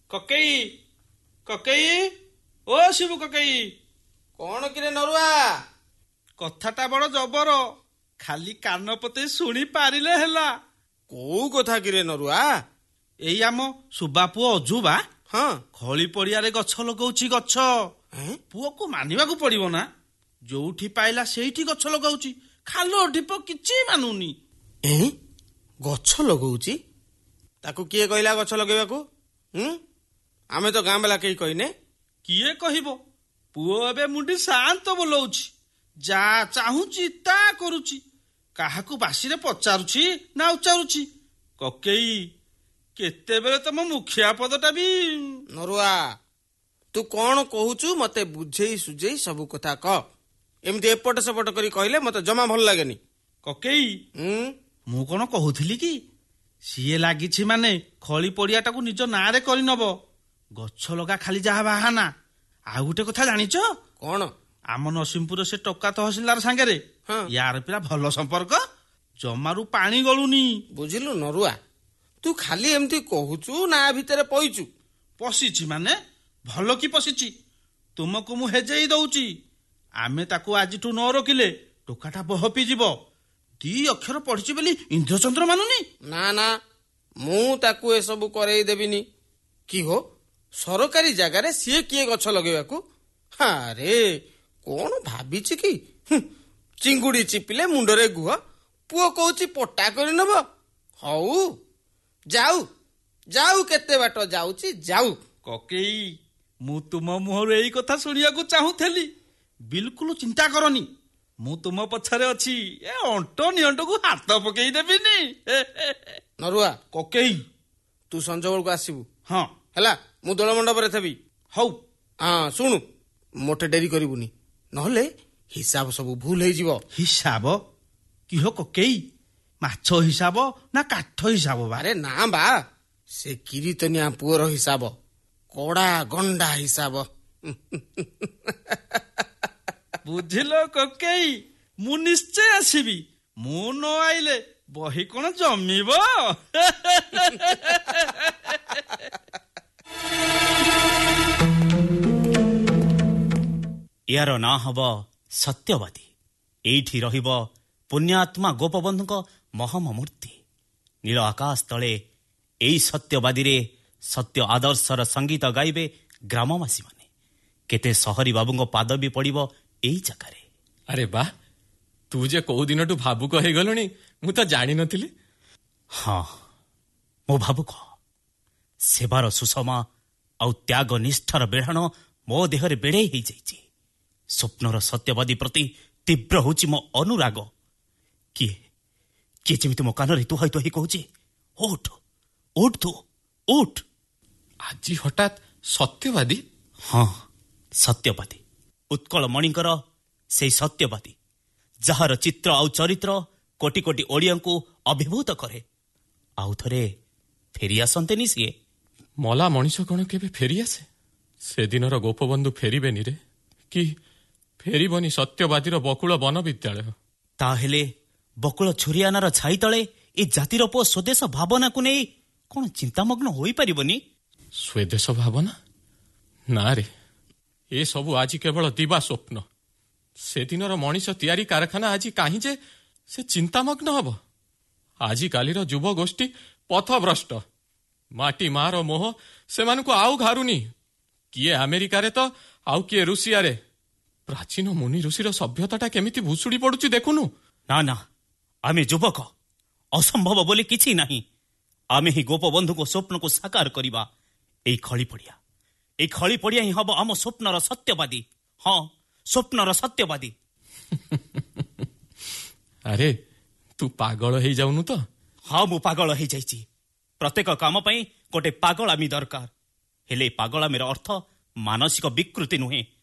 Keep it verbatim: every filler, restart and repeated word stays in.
କକେଇ କକେଇ ଓ ଶିବୁ କକେଇ। କଣ କିରେ ନରୁଆ? କଥାଟା ବଡ ଜବର, ଖାଲି କାନ ପତେଇ ଶୁଣି ପାରିଲେ ହେଲା। କୋଉ କଥା କିରେ ନରୁଆ? ଏଇ ଆମ ସୁବା ପୁଅ ଅଜୁ ବା ହଁ ଖଳି ପଡିଆରେ ଗଛ ଲଗଉଛି। ଗଛ ପୁଅକୁ ମାନିବାକୁ ପଡିବ ନା, ଯୋଉଠି ପାଇଲା ସେଇଠି ଗଛ ଲଗାଉଛି। ଖାଲ ଢିପ କିଛି ମାନୁନି। ଏ ଗଛ ଲଗଉଛି? ତାକୁ କିଏ କହିଲା ଗଛ ଲଗେଇବାକୁ? ହୁଁ ଆମେ ତ ଗାଁ ବାଲା କେହି କହିନେ। କିଏ କହିବ? ପୁଅ ଏବେ ମୁଣ୍ଡି ଶାନ୍ତ ବୋଲଉଛି, ଯା ଚାହୁଁଛି ତା କରୁଛି। କାହାକୁ ବାସିରେ ପଚାରୁଛି ନା ଉଚାରୁଛି? କକେଇ କେତେବେଳେ ତମ ମୁଖିଆ ପଦଟା ବି। ନରୁଆ ତୁ କଣ କହୁଛୁ ମତେ ବୁଝେଇ ସୁଝେଇ ସବୁ କଥା କହ। ଏମିତି ଏପଟ ସେପଟ କରି କହିଲେ ମତେ ଜମା ଭଲ ଲାଗେନି। କକେଇ ହୁଁ ମୁଁ କଣ କହୁଥିଲି କି, ସିଏ ଲାଗିଛି ମାନେ ଖଳି ପଡିଆଟାକୁ ନିଜ ନାଁରେ କରିନବ। ଗଛ ଲଗା ଖାଲି ଯାହା ବାହାନା। ଆଉ ଗୋଟେ କଥା ଜାଣିଛ? କଣ? ଆମ ନରସିଂହପୁର ସେ ଟୋକା ତହସିଲଦାର ସାଙ୍ଗରେ ହଁ ୟାର ପିଲା ଭଲ ସମ୍ପର୍କ, ଜମାରୁ ପାଣି ଗଳୁନି। ବୁଝିଲୁ ନରୁଆ, ତୁ ଖାଲି ଏମିତି କହୁଛୁ ନା ଭିତରେ ପଇଛୁ? ପଶିଛି ମାନେ ଭଲ କି ପଶିଛି। ତୁମକୁ ମୁଁ ହେଜେଇ ଦଉଛି। ଆମେ ତାକୁ ଆଜିଠୁ ନ ରୋକିଲେ ଟୋକାଟା ବହପି ଯିବ। ଦି ଅକ୍ଷର ପଢିଛି ବୋଲି ଇନ୍ଦ୍ରଚନ୍ଦ୍ର ମାନୁନି। ନା ନା ମୁଁ ତାକୁ ଏସବୁ କରେଇ ଦେବିନି। କି ହୋ ସରକାରୀ ଜାଗାରେ ସିଏ କିଏ ଗଛ ଲଗେଇବାକୁ? ଆରେ କଣ ଭାବିଛି କି? ଚିଙ୍ଗୁଡି ଚିପିଲେ ମୁଣ୍ଡରେ ଗୁହ, ପୁଅ କହୁଛି ପଟା କରି ନେବ। ହଉ ଯାଉ ଯାଉ, କେତେ ବାଟ ଯାଉଛି ଯାଉ। କକେଇ ମୁଁ ତୁମ ମୁହଁରୁ ଏଇ କଥା ଶୁଣିବାକୁ ଚାହୁଁଥିଲି। ବିଲକୁଲ ଚିନ୍ତା କରନି, ମୁଁ ତୁମ ପଛରେ ଅଛି। ଏ ଅଣ୍ଟ ନିଅଣ୍ଟକୁ ହାତ ପକେଇ ଦେବିନି। ନରୁଆ କକେଇ ତୁ ସଞ୍ଜ ବେଳକୁ ଆସିବୁ ହଁ ହେଲା, ମୁଁ ଦୋଳ ମଣ୍ଡପରେ ଥିବି। ହଉ ହଁ ଶୁଣୁ, ମୋଟେ ଡେରି କରିବୁନି, ନହେଲେ ହିସାବ ସବୁ ଭୁଲ ହେଇଯିବ। ହିସାବ କି ହୋ କକେଇ? ମାଛ ହିସାବ ନା କାଠ ହିସାବ ବା? ଆରେ ନା ବା, ସେ କିରିତନିଆ ପୁଅର ହିସାବ, କଡା ଗଣ୍ଡା ହିସାବ। ବୁଝିଲ କକେଇ, ମୁଁ ନିଶ୍ଚୟ ଆସିବି। ମୁଁ ନ ଆଇଲେ ବହି କଣ ଜମିବ? ୟାର ନାଁ ହବ ସତ୍ୟବାଦୀ। ଏଇଠି ରହିବ ପୁଣ୍ୟାତ୍ମା ଗୋପବନ୍ଧୁଙ୍କ ମହମ ମୂର୍ତ୍ତି। ନୀଳ ଆକାଶ ତଳେ ଏଇ ସତ୍ୟବାଦୀରେ ସତ୍ୟ ଆଦର୍ଶର ସଙ୍ଗୀତ ଗାଇବେ ଗ୍ରାମବାସୀମାନେ। କେତେ ସହରୀ ବାବୁଙ୍କ ପାଦ ବି ପଡ଼ିବ ଏଇ ଜାଗାରେ। ଆରେ ବା, ତୁ ଯେ କୋଉ ଦିନଠୁ ଭାବୁକ ହେଇଗଲୁଣି ମୁଁ ତ ଜାଣିନଥିଲି। ହଁ ମୁଁ ଭାବୁକ। ସେବାର ସୁଷମା ଆଉ ତ୍ୟାଗ ନିଷ୍ଠାର ବେଢ଼ାଣ ମୋ ଦେହରେ ବେଢ଼େଇ ହେଇଯାଇଛି। ସ୍ୱପ୍ନର ସତ୍ୟବାଦୀ ପ୍ରତି ତୀବ୍ର ହେଉଛି ମୋ ଅନୁରାଗ। କିଏ କିଏ ଯେମିତି ମୋ କାନରେ ତୁହାଇ ତୁହାଇ କହୁଛି, ଓଠ ଓଠ ତୁ ଓଠ। ଆଜି ହଠାତ୍ ସତ୍ୟବାଦୀ? ହଁ ସତ୍ୟବାଦୀ, ଉତ୍କଳ ମଣିଙ୍କର ସେଇ ସତ୍ୟବାଦୀ, ଯାହାର ଚିତ୍ର ଆଉ ଚରିତ୍ର କୋଟି କୋଟି ଓଡ଼ିଆଙ୍କୁ ଅଭିଭୂତ କରେ। ଆଉ ଥରେ ଫେରିଆସନ୍ତେନି ସିଏ? ମଲା ମଣିଷ କଣ କେବେ ଫେରିଆସେ? ସେଦିନର ଗୋପବନ୍ଧୁ ଫେରିବେନି ରେ, କି ଫେରିବନି ସତ୍ୟବାଦୀର ବକୁଳ ବନ ବିଦ୍ୟାଳୟ। ତାହେଲେ ବକୁଳ ଛୁରିଆନାର ଛାଇ ତଳେ ଏ ଜାତିର ପୁଅ ସ୍ୱଦେଶ ଭାବନାକୁ ନେଇ କଣ ଚିନ୍ତାମଗ୍ନ ହୋଇପାରିବନି? ସ୍ୱଦେଶ ଭାବନା? ନା ରେ, ଏସବୁ ଆଜି କେବଳ ଦିବା ସ୍ୱପ୍ନ। ସେଦିନର ମଣିଷ ତିଆରି କାରଖାନା ଆଜି କାହିଁ ଯେ ସେ ଚିନ୍ତାମଗ୍ନ ହବ? ଆଜିକାଲିର ଯୁବଗୋଷ୍ଠୀ ପଥଭ୍ରଷ୍ଟ। ମାଟି ମାର ମୋହ ସେମାନଙ୍କୁ ଆଉ ଘାରୁନି। କିଏ ଆମେରିକାରେ ତ, ଆଉ କିଏ ରୁଷିଆରେ। ପ୍ରାଚୀନ ମୁନି ଋଷିର ସଭ୍ୟତାଟା କେମିତି ଭୁଷୁଡ଼ି ପଡୁଛି ଦେଖୁନୁ। ନା ନା, ଆମେ ଯୁବକ, ଅସମ୍ଭବ ବୋଲି କିଛି ନାହିଁ। ଆମେ ହିଁ ଗୋପବନ୍ଧୁଙ୍କ ସ୍ୱପ୍ନକୁ ସାକାର କରିବା। ଏଇ ଖଳି ପଡ଼ିଆ, ଏଇ ଖଳି ପଡ଼ିଆ ହିଁ ହବ ଆମ ସ୍ୱପ୍ନର ସତ୍ୟବାଦୀ। ହଁ, ସ୍ୱପ୍ନର ସତ୍ୟବାଦୀ। ଆରେ ତୁ ପାଗଳ ହେଇଯାଉନୁ ତ? ହଁ ମୁଁ ପାଗଳ ହେଇଯାଇଛି। ପ୍ରତ୍ୟେକ କାମ ପାଇଁ ଗୋଟେ ପାଗଳାମୀ ଦରକାର। ହେଲେ ପାଗଳାମୀର ଅର୍ଥ ମାନସିକ ବିକୃତି ନୁହେଁ,